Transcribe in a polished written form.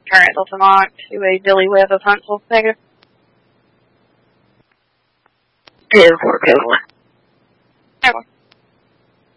Current Delta Mach to a Billy Webb of Huntsville. Negative. 10-4, code 1.